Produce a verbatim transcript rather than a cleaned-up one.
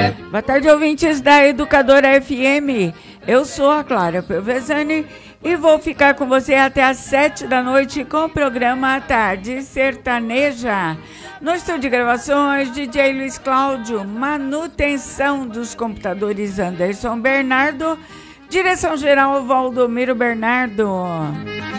Boa tarde, ouvintes da Educadora F M. Eu sou a Clara Pelvezani e vou ficar com você até às sete da noite com o programa Tarde Sertaneja. No estúdio de gravações, D J Luiz Cláudio, manutenção dos computadores Anderson Bernardo, direção geral Valdomiro Bernardo.